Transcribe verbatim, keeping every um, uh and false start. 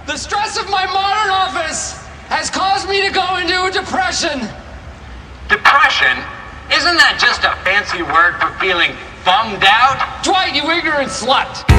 The stress of my modern office has caused me to go into a depression. Depression? Isn't that just a fancy word for feeling bummed out? Dwight, you ignorant slut!